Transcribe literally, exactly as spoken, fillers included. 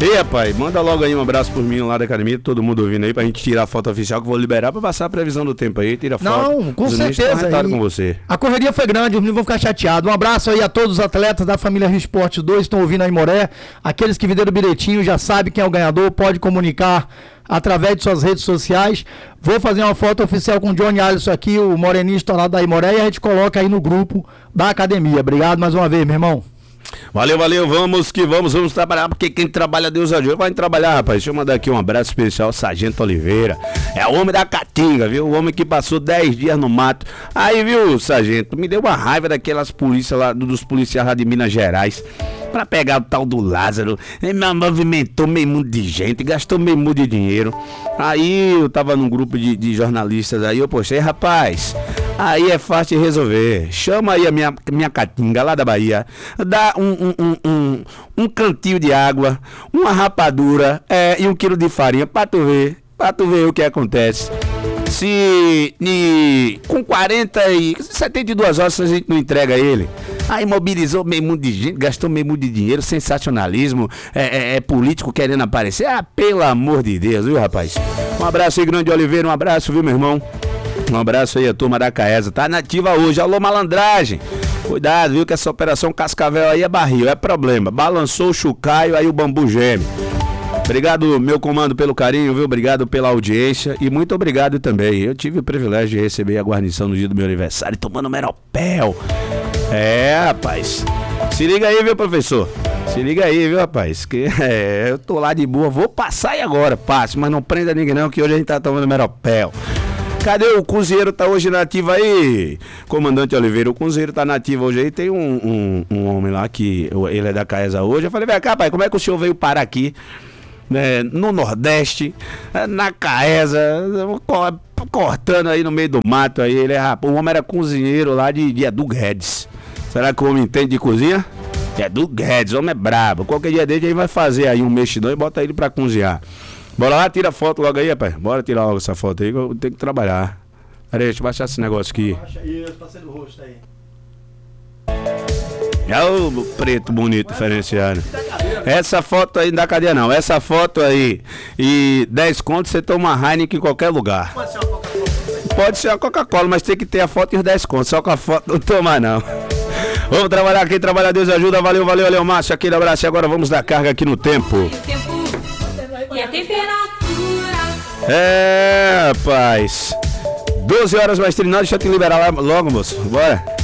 Ei, rapaz, manda logo aí um abraço por mim lá da academia, todo mundo ouvindo aí, pra gente tirar a foto oficial que eu vou liberar pra passar a previsão do tempo aí, tira a foto. Não, com os certeza. com você. A correria foi grande, os meninos vão ficar chateados. Um abraço aí a todos os atletas da família Rio Esporte dois que estão ouvindo aí Moré. Aqueles que venderam o bilhetinho já sabem quem é o ganhador, pode comunicar através de suas redes sociais. Vou fazer uma foto oficial com o Johnny Alisson aqui, o morenista lá da Imoré, e a gente coloca aí no grupo da academia. Obrigado mais uma vez, meu irmão. Valeu, valeu, vamos que vamos, vamos trabalhar, porque quem trabalha Deus ajuda. Vai trabalhar, rapaz. Deixa eu mandar aqui um abraço especial ao Sargento Oliveira. É o homem da Caatinga, viu? O homem que passou dez dias no mato. Aí, viu, Sargento, me deu uma raiva daquelas polícias lá, dos policiais lá de Minas Gerais, pra pegar o tal do Lázaro. Ele me movimentou meio mundo de gente, gastou meio mundo de dinheiro. Aí eu tava num grupo de, de jornalistas aí, eu postei, rapaz, aí é fácil de resolver. Chama aí a minha, minha Caatinga lá da Bahia, dá um, um, um, um, um cantil de água, uma rapadura é, e um quilo de farinha pra tu ver, pra tu ver o que acontece. Se ni, com quarenta e setenta e duas horas a gente não entrega ele. Aí mobilizou meio mundo de gente, gastou meio mundo de dinheiro, sensacionalismo, é, é, é político querendo aparecer. Ah, pelo amor de Deus, viu, rapaz? Um abraço aí, Grande Oliveira, um abraço, viu, meu irmão? Um abraço aí a turma da Caesa, tá nativa hoje. Alô, malandragem. Cuidado, viu, que essa operação Cascavel aí é barril, é problema. Balançou o chucaio, aí o bambu geme. Obrigado, meu comando, pelo carinho, viu? Obrigado pela audiência e muito obrigado também. Eu tive o privilégio de receber a guarnição no dia do meu aniversário, tomando meropel. É, rapaz. Se liga aí, viu, professor? Se liga aí, viu, rapaz? Que é, eu tô lá de boa, vou passar aí agora, passe, mas não prenda ninguém não, que hoje a gente tá tomando meropel. Cadê o cozinheiro? Tá hoje nativo aí, comandante Oliveira? O cozinheiro tá nativo hoje aí. Tem um, um, um homem lá que ele é da Caesa hoje. Eu falei, vem cá, pai, como é que o senhor veio parar aqui, né, no Nordeste, na Caesa, cortando aí no meio do mato aí? Ele é, rapaz, o homem era cozinheiro lá de, de Edu Guedes. Será que o homem entende de cozinha? Edu Guedes, o homem é brabo. Qualquer dia dele a gente vai fazer aí um mexidão e bota ele pra cozinhar. Bora lá, tira a foto logo aí, rapaz. Bora tirar logo essa foto aí que eu tenho que trabalhar. Pera aí, deixa eu baixar esse negócio aqui. Baixa aí, eu passei do rosto aí. É o preto bonito, diferenciado. Essa foto aí não dá cadeia não. Essa foto aí e dez contos você toma Heineken em qualquer lugar. Pode ser uma Coca-Cola. Pode ser uma Coca-Cola, mas tem que ter a foto e os dez contos. Só com a foto não toma não. Vamos trabalhar, quem trabalha Deus ajuda. Valeu, valeu, valeu, Márcio. Aquele abraço e agora vamos dar carga aqui no tempo. E a temperatura. É, rapaz. doze horas mais trinta, deixa eu te liberar lá logo, moço. Bora.